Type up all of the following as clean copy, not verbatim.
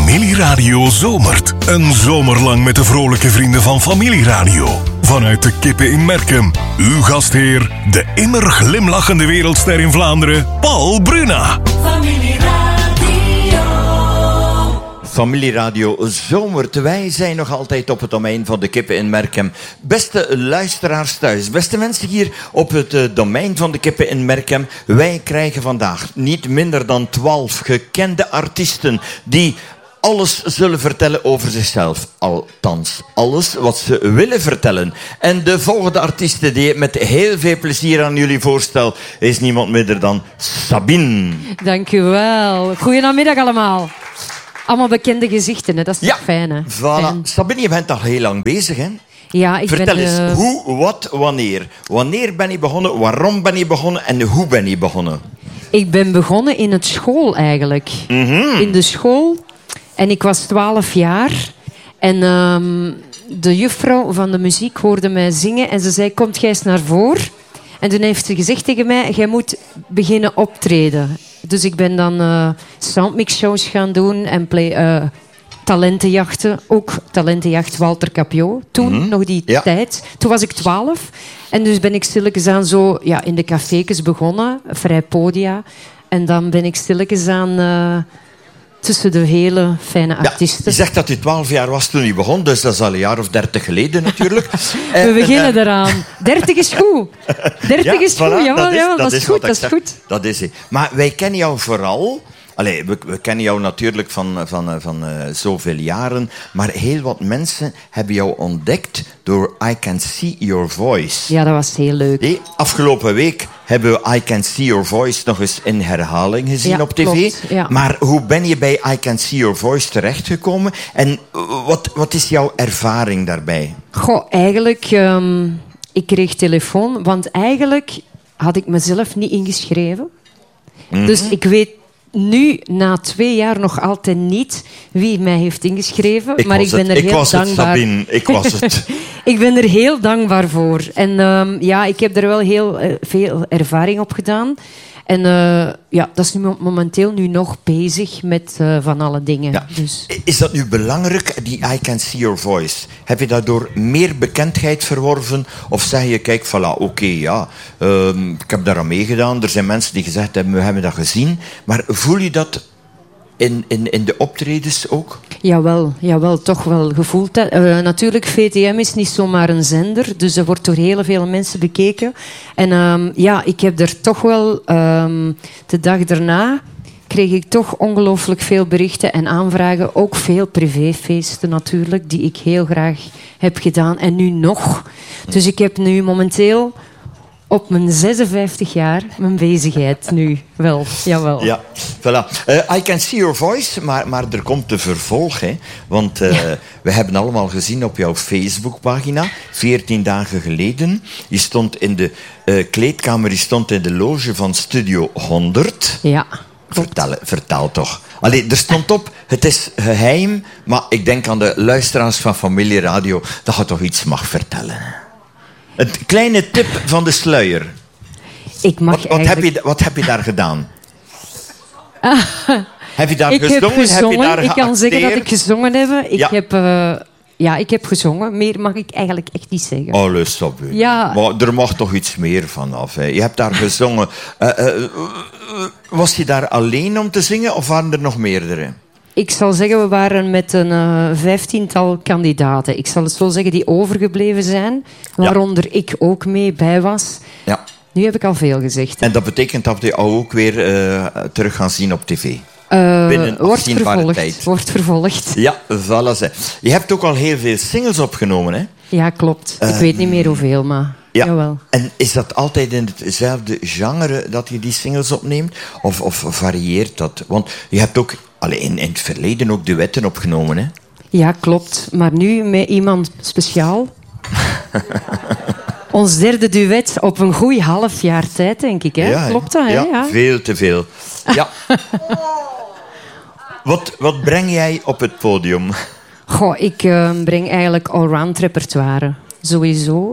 Familieradio zomert. Een zomer lang met de vrolijke vrienden van Familieradio. Vanuit de Kippen in Merkem. Uw gastheer, de immer glimlachende wereldster in Vlaanderen, Paul Bruna. Familieradio zomert. Wij zijn nog altijd op het domein van de Kippen in Merkem. Beste luisteraars thuis, beste mensen hier op het domein van de Kippen in Merkem. Wij krijgen vandaag niet minder dan 12 gekende artiesten die alles zullen vertellen over zichzelf. Althans, alles wat ze willen vertellen. En de volgende artiest die ik met heel veel plezier aan jullie voorstel is niemand minder dan Sabine. Dank u wel. Goedenamiddag allemaal. Allemaal bekende gezichten, hè? Dat is toch fijn, hè? Voilà. Fijn. Sabine, je bent al heel lang bezig, hè? Ja, ik Vertel ben... eens, hoe, wat, wanneer? Wanneer ben je begonnen, waarom ben je begonnen en hoe ben je begonnen? Ik ben begonnen in het school, eigenlijk. In de school. En ik was 12 jaar. En de juffrouw van de muziek hoorde mij zingen. En ze zei, komt jij eens naar voren? En toen heeft ze gezegd tegen mij, jij moet beginnen optreden. Dus ik ben dan soundmix-shows gaan doen en talentenjachten. Ook talentenjacht Walter Capio. Toen, nog die tijd. Toen was ik 12. En dus ben ik stilletjes aan zo in de cafékes begonnen. Vrij podia. En dan ben ik stilletjes aan... tussen de hele fijne artiesten. Ja, je zegt dat je 12 jaar was toen je begon, dus dat is al een jaar of 30 geleden natuurlijk. We beginnen eraan. 30 is goed. 30 is goed, jawel, dat is goed. Dat is goed. Dat is het. Maar wij kennen jou vooral... Allee, we kennen jou natuurlijk van zoveel jaren, maar heel wat mensen hebben jou ontdekt door I Can See Your Voice. Ja, dat was heel leuk. Afgelopen week hebben we I Can See Your Voice nog eens in herhaling gezien op tv. Klopt, ja. Maar hoe ben je bij I Can See Your Voice terechtgekomen? En wat is jouw ervaring daarbij? Goh, eigenlijk... ik kreeg telefoon, want eigenlijk had ik mezelf niet ingeschreven. Dus ik weet nu, na 2 jaar, nog altijd niet wie mij heeft ingeschreven. Ik was dankbaar. Ik was het. Ik ben er heel dankbaar voor. En ik heb er wel heel veel ervaring op gedaan. En dat is nu momenteel nog bezig met van alle dingen. Ja. Dus. Is dat nu belangrijk, die I Can See Your Voice? Heb je daardoor meer bekendheid verworven? Of zeg je, kijk, voilà, ik heb daar aan meegedaan. Er zijn mensen die gezegd hebben, we hebben dat gezien. Maar voel je dat in de optredens ook? Jawel, toch wel gevoeld. Natuurlijk, VTM is niet zomaar een zender, dus er wordt door heel veel mensen bekeken. En ik heb er toch wel... de dag daarna kreeg ik toch ongelooflijk veel berichten en aanvragen. Ook veel privéfeesten natuurlijk, die ik heel graag heb gedaan. En nu nog. Dus ik heb nu momenteel... op mijn 56 jaar mijn bezigheid nu wel, jawel. Ja, voilà. I Can See Your Voice, maar er komt de vervolg, hè. Want we hebben allemaal gezien op jouw Facebookpagina, 14 dagen geleden. Je stond in de kleedkamer, je stond in de loge van Studio 100. Ja. Vertel toch. Allee, er stond op, het is geheim, maar ik denk aan de luisteraars van Familieradio dat je toch iets mag vertellen. Een kleine tip van de sluier. Wat heb je daar gedaan? Heb je daar gezongen? Ik kan zeggen dat ik gezongen heb. Ik heb gezongen. Meer mag ik eigenlijk echt niet zeggen. Oh, ja. Maar er mag toch iets meer vanaf. Hè. Je hebt daar gezongen. Was je daar alleen om te zingen of waren er nog meerdere? Ik zal zeggen, we waren met een 15-tal kandidaten. Ik zal het zo zeggen, die overgebleven zijn. Waaronder ik ook mee bij was. Ja. Nu heb ik al veel gezegd. En dat betekent dat we jou ook weer terug gaan zien op tv? Binnen afzienbare tijd. Wordt vervolgd. Ja, voilà. Je hebt ook al heel veel singles opgenomen, hè? Ja, klopt. Ik weet niet meer hoeveel, maar... Ja. Jawel. En is dat altijd in hetzelfde genre dat je die singles opneemt? Of varieert dat? Want je hebt ook in het verleden ook duetten opgenomen, hè? Ja, klopt. Maar nu met iemand speciaal. Ons derde duet op een goed half jaar tijd, denk ik. Hè? Ja, klopt dat, hè? Ja, veel te veel. Ja. Wat breng jij op het podium? Goh, ik breng eigenlijk allround repertoire. Sowieso.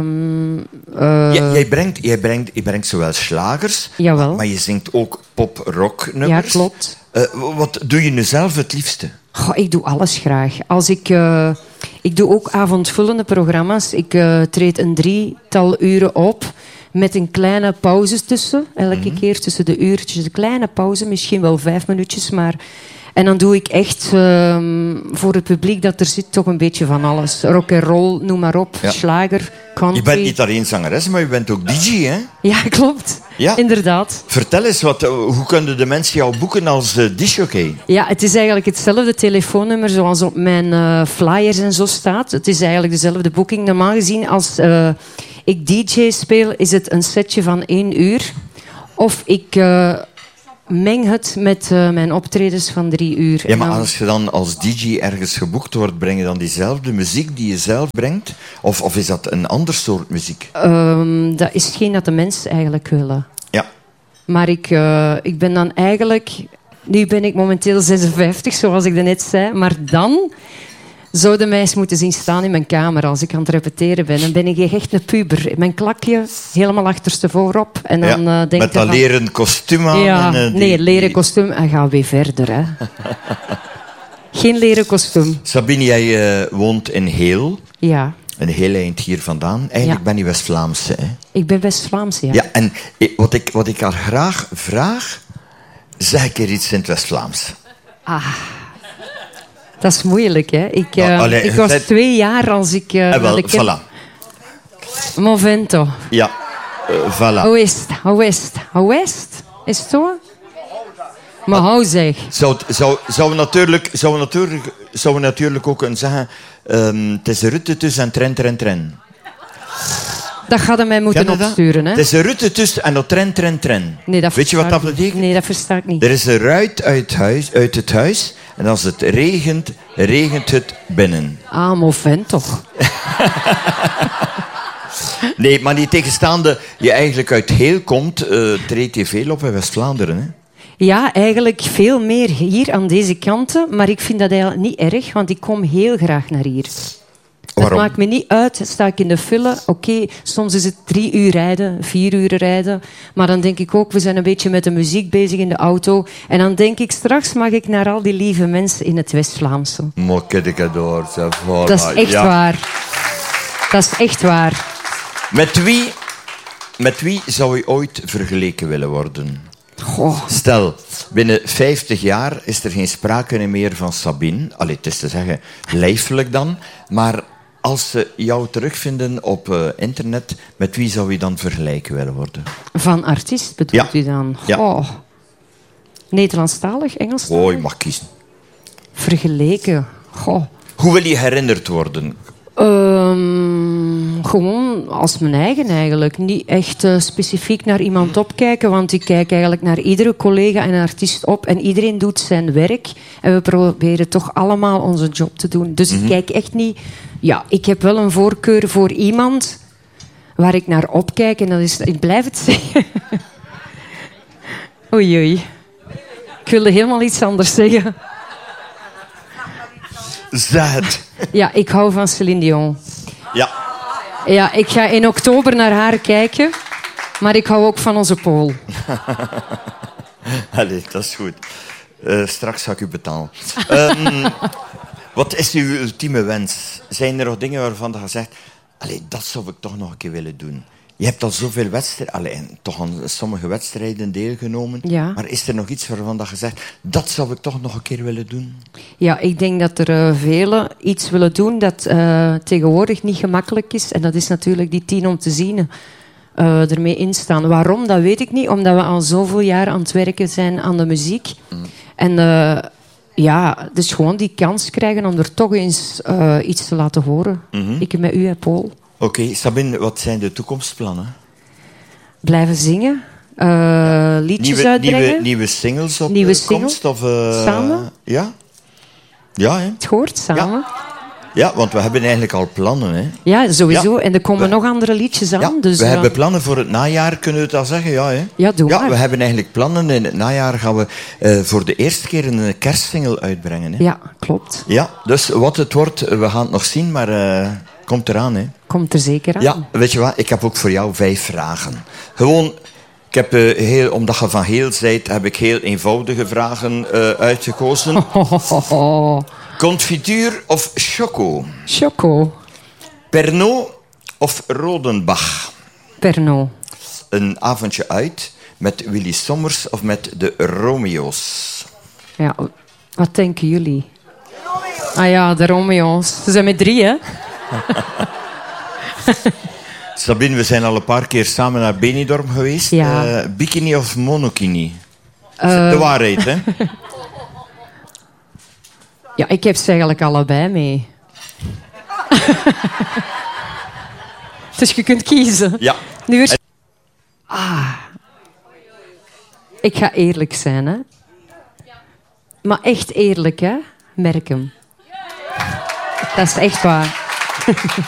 Jij brengt zowel slagers, maar je zingt ook pop-rock nummers. Ja, klopt. Wat doe je nu zelf het liefste? Goh, ik doe alles graag. Ik doe ook avondvullende programma's. Ik treed een 3-tal uren op met een kleine pauze tussen. Elke keer tussen de uurtjes een kleine pauze. Misschien wel 5 minuutjes, maar... En dan doe ik echt voor het publiek dat er zit toch een beetje van alles. Rock and roll, noem maar op. Ja. Schlager, country. Je bent niet alleen zangeres, maar je bent ook DJ, hè? Ja, klopt. Ja. Inderdaad. Vertel eens, hoe kunnen de mensen jou boeken als disjockey? Ja, het is eigenlijk hetzelfde telefoonnummer zoals op mijn flyers en zo staat. Het is eigenlijk dezelfde boeking. Normaal gezien, als ik DJ speel, is het een setje van 1 uur. Of ik... meng het met mijn optredens van 3 uur. Ja, maar als je dan als DJ ergens geboekt wordt, breng je dan diezelfde muziek die je zelf brengt? Of is dat een ander soort muziek? Dat is hetgeen dat de mensen eigenlijk willen. Ja. Maar ik ben dan eigenlijk... Nu ben ik momenteel 56, zoals ik net zei. Maar dan zouden mij eens moeten zien staan in mijn kamer als ik aan het repeteren ben. Dan ben ik echt een puber. Mijn klakje helemaal achterstevoorop. En dan denk met dat leren kostuum aan. Ja, en, leren kostuum. En gaan weer verder. Hè. Geen leren kostuum. Sabine, jij woont in Heel. Ja. Een heel eind hier vandaan. Eigenlijk ben je West-Vlaamse. Hè? Ik ben West-Vlaamse, ja. Ja, en wat ik haar graag vraag... Zeg ik er iets in het West-Vlaams. Dat is moeilijk, hè. Ik was 2 jaar als ik... Voilà. Momento. Ja, voilà. Hoe is het? Hoe is het? Is het zo? Maar hou zeg. Zou we natuurlijk ook kunnen zeggen... het is een rutte tussen en tren. Dat gaat hij mij moeten opsturen, hè. Het is een rutte tussen en dat tren. Nee, dat weet je wat dat betekent? Nee, dat versta ik niet. Er is een ruit uit het huis en als het regent, regent het binnen. Momento. Nee, maar die tegenstaande je eigenlijk uit Heel komt, treedt je veel op in West-Vlaanderen, hè? Ja, eigenlijk veel meer hier aan deze kanten. Maar ik vind dat eigenlijk niet erg, want ik kom heel graag naar hier. Waarom? Het maakt me niet uit. Sta ik in de file, oké, soms is het 3 uur rijden, 4 uur rijden. Maar dan denk ik ook, we zijn een beetje met de muziek bezig in de auto. En dan denk ik, straks mag ik naar al die lieve mensen in het West-Vlaamse. Dat is echt waar. Dat is echt waar. Met wie zou je ooit vergeleken willen worden? Goh. Stel, binnen 50 jaar is er geen sprake meer van Sabine. Allee, het is te zeggen, lijfelijk dan. Maar als ze jou terugvinden op internet, met wie zou je dan vergelijken willen worden? Van artiest bedoelt u dan? Ja. Nederlandstalig, Engelstalig? Je mag kiezen. Vergeleken? Goh. Hoe wil je herinnerd worden? Gewoon als mijn eigen eigenlijk. Niet echt specifiek naar iemand opkijken, want ik kijk eigenlijk naar iedere collega en artiest op en iedereen doet zijn werk en we proberen toch allemaal onze job te doen. Dus ik kijk echt niet... Ja, ik heb wel een voorkeur voor iemand waar ik naar opkijk en dat is... Ik blijf het zeggen. Oei. Ik wilde helemaal iets anders zeggen. Zeg het. Ja, ik hou van Céline Dion. Ja. Ja, ik ga in oktober naar haar kijken. Maar ik hou ook van onze Pool. Allee, dat is goed. Straks ga ik u betalen. Wat is uw ultieme wens? Zijn er nog dingen waarvan je zegt... Allee, dat zou ik toch nog een keer willen doen. Je hebt al zoveel wedstrijden... toch aan sommige wedstrijden deelgenomen. Ja. Maar is er nog iets waarvan je zegt... Dat zou ik toch nog een keer willen doen? Ja, ik denk dat er velen iets willen doen dat tegenwoordig niet gemakkelijk is. En dat is natuurlijk die 10 om te zien. Ermee instaan. Waarom, dat weet ik niet. Omdat we al zoveel jaar aan het werken zijn aan de muziek. En dus gewoon die kans krijgen om er toch eens iets te laten horen. Ik met u en Paul. Oké, Sabine, wat zijn de toekomstplannen? Blijven zingen. Liedjes uitbrengen. Nieuwe singles op nieuwe komst? Of, samen? Ja? Ja, hè? Het hoort samen. Ja, want we hebben eigenlijk al plannen. Hè? Ja, sowieso. Ja. En er komen nog andere liedjes aan. Ja, dus, we hebben plannen voor het najaar, kunnen we het al zeggen? Ja, hè? Ja, doe maar. We hebben eigenlijk plannen. In het najaar gaan we voor de eerste keer een kerstsingle uitbrengen. Hè? Ja, klopt. Ja, dus wat het wordt, we gaan het nog zien, maar komt eraan. Hè? Komt er zeker aan. Ja, weet je wat? Ik heb ook voor jou 5 vragen. Gewoon Ik heb, omdat je van heel zijt, heb ik heel eenvoudige vragen uitgekozen. Confituur of choco? Choco. Pernod of Rodenbach? Pernod. Een avondje uit met Willy Sommers of met de Romeo's? Ja, wat denken jullie? Ah ja, de Romeo's. Ze zijn met 3, hè? Sabine, we zijn al een paar keer samen naar Benidorm geweest. Ja. Bikini of monokini? De waarheid, hè? Ja, ik heb ze eigenlijk allebei mee. Dus je kunt kiezen. Ja. Nu ik ga eerlijk zijn, hè. Maar echt eerlijk, hè. Merk hem. Dat is echt waar.